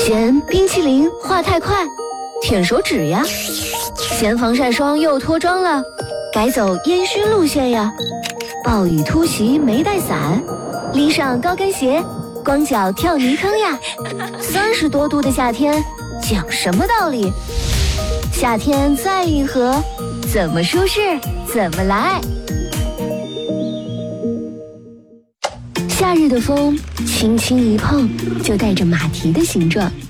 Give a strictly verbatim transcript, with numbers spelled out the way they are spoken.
嫌冰淇淋化太快，舔手指呀；嫌防晒霜又脱妆了，改走烟熏路线呀；暴雨突袭没带伞，拎上高跟鞋，光脚跳泥坑呀。三十多度的夏天，讲什么道理？夏天在运河，怎么舒适怎么来。夏日的风轻轻一碰，就带着马蹄的形状。